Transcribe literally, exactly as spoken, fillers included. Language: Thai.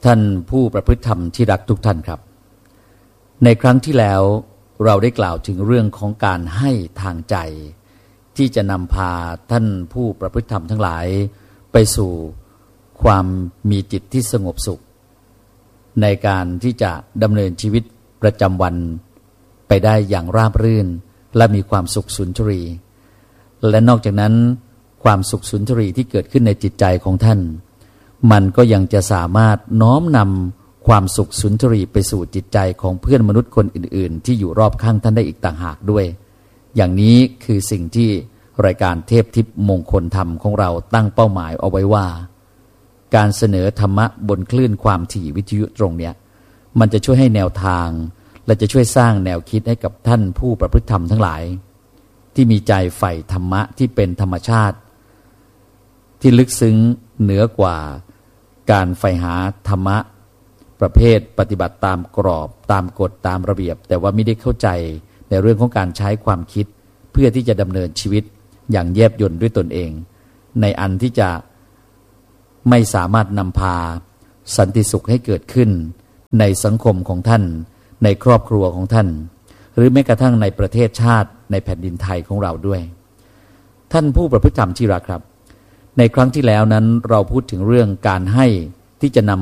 ท่านผู้ประพฤติธรรมที่รักทุกท่านครับในครั้งที่แล้วเราได้กล่าวถึงเรื่องของการให้ทางใจที่จะนำพาท่านผู้ประพฤติธรรมทั้งหลายไปสู่ความมีจิตที่สงบสุขในการที่จะดำเนินชีวิตประจำวันไปได้อย่างราบรื่นและมีความสุขสุนทรีและนอกจากนั้นความสุขสุนทรีที่เกิดขึ้นในจิตใจของท่านมันก็ยังจะสามารถน้อมนำความสุขสุนทรีไปสู่จิตใจของเพื่อนมนุษย์คนอื่นๆที่อยู่รอบข้างท่านได้อีกต่างหากด้วยอย่างนี้คือสิ่งที่รายการเทพทิพย์มงคลธรรมของเราตั้งเป้าหมายเอาไว้ว่าการเสนอธรรมะบนคลื่นความถี่วิทยุตรงเนี้ยมันจะช่วยให้แนวทางและจะช่วยสร้างแนวคิดให้กับท่านผู้ประพฤติธรรมทั้งหลายที่มีใจใฝ่ธรรมะที่เป็นธรรมชาติที่ลึกซึ้งเหนือกว่าการใฝ่หาธรรมะประเภทปฏิบัติตามกรอบตามกฎตามระเบียบแต่ว่าไม่ได้เข้าใจในเรื่องของการใช้ความคิดเพื่อที่จะดำเนินชีวิตอย่างแยบยลด้วยตนเองในอันที่จะไม่สามารถนำพาสันติสุขให้เกิดขึ้นในสังคมของท่านในครอบครัวของท่านหรือแม้กระทั่งในประเทศชาติในแผ่นดินไทยของเราด้วยท่านผู้ประพฤติธรรมที่รักครับในครั้งที่แล้วนั้นเราพูดถึงเรื่องการให้ที่จะนำ